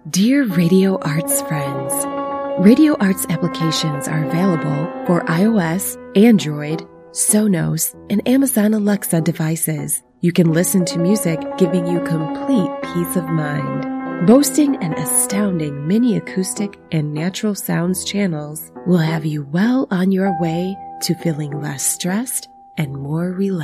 Dear Radio Arts friends, Radio Arts applications are available for iOS, Android, Sonos, and Amazon Alexa devices. You can listen to music giving you complete peace of mind. Boasting an astounding mini acoustic and natural sounds channels will have you well on your way to feeling less stressed and more relaxed.